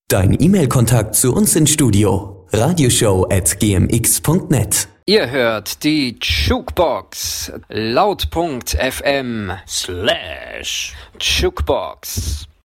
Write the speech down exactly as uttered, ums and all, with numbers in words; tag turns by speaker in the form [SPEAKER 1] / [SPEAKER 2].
[SPEAKER 1] Dein E-Mail-Kontakt zu uns ins Studio. radioshow at g m x punkt net.
[SPEAKER 2] Ihr hört die Jukebox. Laut.fm slash Jukebox.